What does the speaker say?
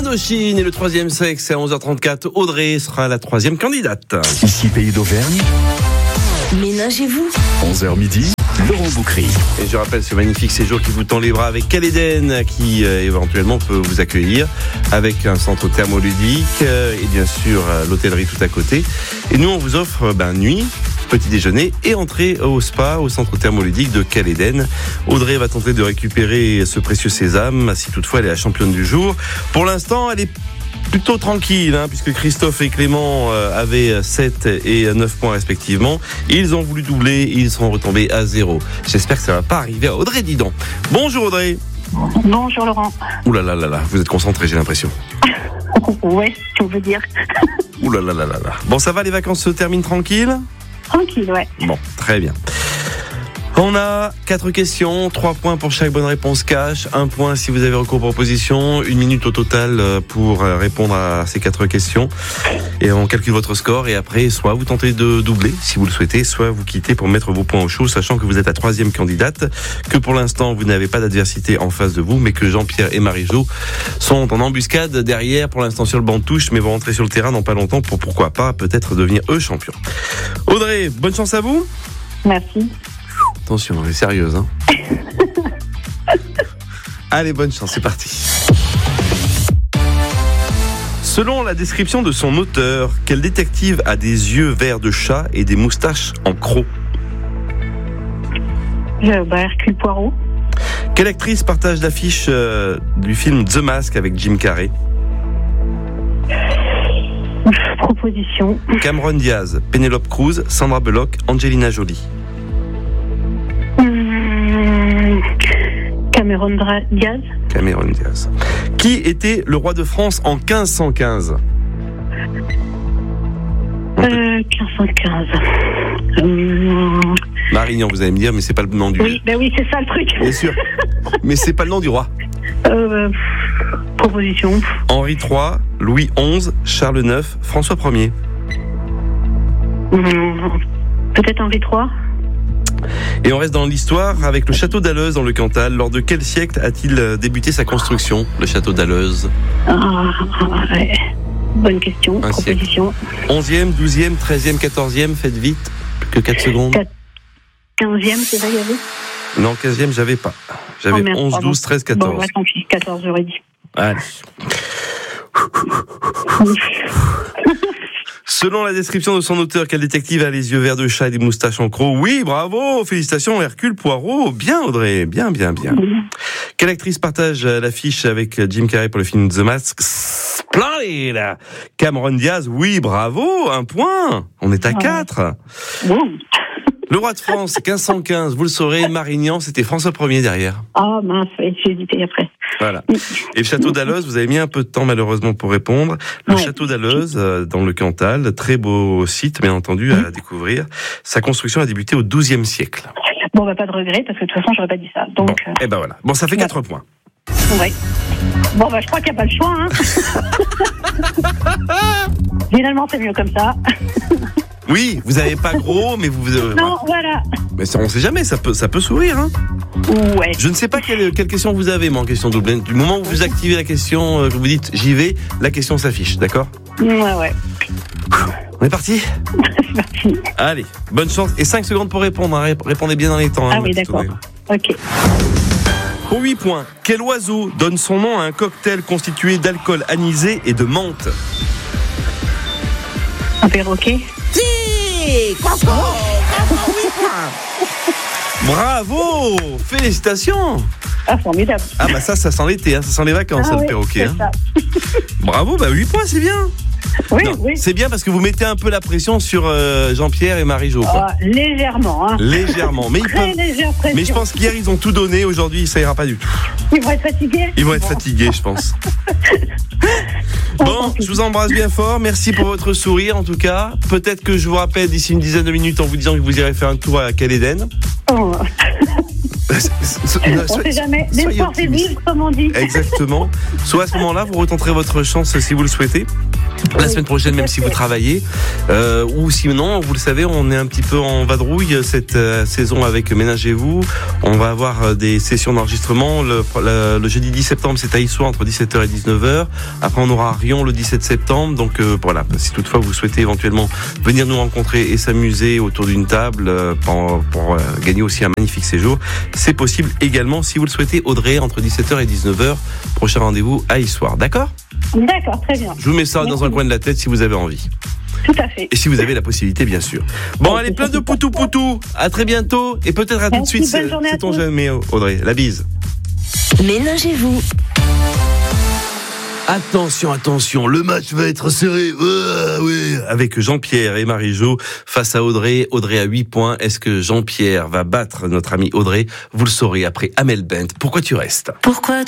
Indochine et le troisième sexe à 11h34. Audrey sera la troisième candidate. Ici Pays d'Auvergne, Ménagez-vous. 11h midi, Laurent Boucry. Et je rappelle ce magnifique séjour qui vous tend les bras avec Caléden qui éventuellement peut vous accueillir avec un centre thermoludique et bien sûr l'hôtellerie tout à côté. Et nous on vous offre nuit, petit déjeuner et entrée au spa, au centre thermoludique de Caléden. Audrey va tenter de récupérer ce précieux sésame si toutefois elle est la championne du jour. Pour l'instant elle est plutôt tranquille, puisque Christophe et Clément avaient 7 et 9 points respectivement. Ils ont voulu doubler, ils sont retombés à 0. J'espère que ça ne va pas arriver à Audrey Didon. Bonjour Audrey. Bonjour Laurent. Ouh là là là là, vous êtes concentré, j'ai l'impression. Ouais, tu veux dire. Ouh là là là là là. Bon, ça va, les vacances se terminent tranquilles ? Tranquille, ouais. Bon, très bien. On a 4 questions, 3 points pour chaque bonne réponse cash, 1 point si vous avez recours aux propositions, 1 minute au total pour répondre à ces 4 questions. Et on calcule votre score et après, soit vous tentez de doubler si vous le souhaitez, soit vous quittez pour mettre vos points au chaud, sachant que vous êtes la 3e candidate, que pour l'instant vous n'avez pas d'adversité en face de vous, mais que Jean-Pierre et Marie-Jo sont en embuscade derrière pour l'instant sur le banc de touche, mais vont rentrer sur le terrain dans pas longtemps pour pourquoi pas peut-être devenir eux champions. Audrey, bonne chance à vous. Merci. Attention, elle est sérieuse, Allez, bonne chance, c'est parti. Selon la description de son auteur, quel détective a des yeux verts de chat et des moustaches en croc ? Hercule Poirot. Quelle actrice partage l'affiche du film The Mask avec Jim Carrey ? Proposition. Cameron Diaz, Penelope Cruz, Sandra Bullock, Angelina Jolie. Cameron Diaz. Qui était le roi de France en 1515 ? 1515. Marignan, vous allez me dire, mais c'est pas le nom du... Oui, oui, c'est ça le truc. Bien sûr. Mais c'est pas le nom du roi. Proposition. Henri III, Louis XI, Charles IX, François Ier. Peut-être Henri III. Et on reste dans l'histoire avec le château d'Alleuz dans le Cantal. Lors de quel siècle a-t-il débuté sa construction, le château d'Alleuz ? Ouais. Bonne question. Un Proposition. siècle. 11e, 12e, 13e, 14e, faites vite. Plus que 4 secondes. 15e, c'est ça, il y avait ? Non, 15e, j'avais pas. J'avais 11, 12, 13, 14. Bon, tant pis, 14, j'aurais dit. Allez. Selon la description de son auteur, quel détective a les yeux verts de chat et des moustaches en croc ? Oui, bravo, félicitations, Hercule Poirot. Bien, Audrey, bien. Quelle actrice partage l'affiche avec Jim Carrey pour le film The Mask ? Splendid. Cameron Diaz, oui, bravo, 1 point. On est à 4. Le roi de France, 1515, vous le saurez, Marignan, c'était François Ier derrière. Ah mince, j'ai hésité après. Voilà. Et le château d'Alleuz, vous avez mis un peu de temps malheureusement pour répondre. Le château d'Alleuz, dans le Cantal, très beau site, bien entendu, à découvrir. Sa construction a débuté au XIIe siècle. Bon, pas de regret, parce que de toute façon, j'aurais pas dit ça. Donc, bon, et voilà. Bon, ça fait 4 points. Ouais. Bon, je crois qu'il n'y a pas le choix, Finalement, c'est mieux comme ça. Oui, vous avez pas gros, mais vous... Non, voilà. Mais ça, on sait jamais, ça peut sourire, Ouais. Je ne sais pas quelle question vous avez, moi, en question double. Du moment où vous activez la question, que vous dites j'y vais, la question s'affiche, d'accord ? Ouais. On est parti ? C'est parti. Allez, bonne chance. Et 5 secondes pour répondre, Répondez bien dans les temps. Oui, d'accord. Ok. Pour 8 points, quel oiseau donne son nom à un cocktail constitué d'alcool anisé et de menthe ? Un perroquet. Bravo, félicitations. Ah, formidable. Ah bah ça sent l'été, ça sent les vacances, le perroquet. Ça. Bravo, 8 points, c'est bien. Oui. C'est bien parce que vous mettez un peu la pression sur Jean-Pierre et Marie-Jo. Légèrement. Légèrement. Mais légère pression. Mais je pense qu'hier, ils ont tout donné. Aujourd'hui, ça ira pas du tout. Ils vont être fatigués. Fatigués, je pense. Bon, je vous embrasse bien fort. Merci pour votre sourire, en tout cas. Peut-être que je vous rappelle d'ici une dizaine de minutes en vous disant que vous irez faire un tour à Caléden. On sait jamais. L'espoir c'est vivre, comme on dit. Exactement. Soit à ce moment-là, vous retenterez votre chance si vous le souhaitez. La semaine prochaine, même si vous travaillez, ou sinon, vous le savez, on est un petit peu en vadrouille cette saison avec Ménagez-vous. On va avoir des sessions d'enregistrement. Le jeudi 10 septembre, c'est à Issoire entre 17h et 19h. Après, on aura Rion le 17 septembre. Donc voilà, si toutefois vous souhaitez éventuellement venir nous rencontrer et s'amuser autour d'une table pour gagner aussi un magnifique séjour, c'est possible également si vous le souhaitez. Audrey, entre 17h et 19h, prochain rendez-vous à Issoire. D'accord ? D'accord, très bien. Je vous mets ça dans un coin de la tête si vous avez envie. Tout à fait. Et si vous avez la possibilité, bien sûr. Bon, allez, plein de poutou. À très bientôt. Et peut-être à tout de suite. Bonne journée à C'est-on tous. jamais, Audrey. La bise. Ménagez-vous. Attention, le match va être serré. Oui. Avec Jean-Pierre et Marie-Jo face à Audrey. Audrey à 8 points. Est-ce que Jean-Pierre va battre notre ami Audrey ? Vous le saurez après Amel Bent. Pourquoi tu restes ? Pourquoi